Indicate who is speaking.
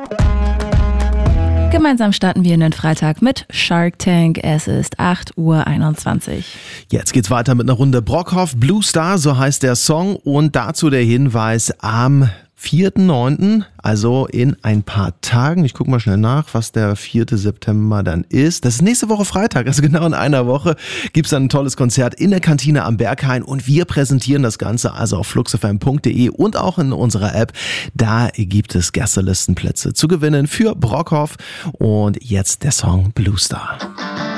Speaker 1: Gemeinsam starten wir in den Freitag mit Shark Tank. Es ist 8:21 Uhr.
Speaker 2: Jetzt geht's weiter mit einer Runde Brockhoff. Blue Star, so heißt der Song. Und dazu der Hinweis am 4.9., also in ein paar Tagen. Ich gucke mal schnell nach, was der 4. September dann ist. Das ist nächste Woche Freitag, also genau in einer Woche gibt's dann ein tolles Konzert in der Kantine am Berghain und wir präsentieren das Ganze also auf fluxfm.de und auch in unserer App. Da gibt es Gästelistenplätze zu gewinnen für Brockhoff und jetzt der Song Blue Star.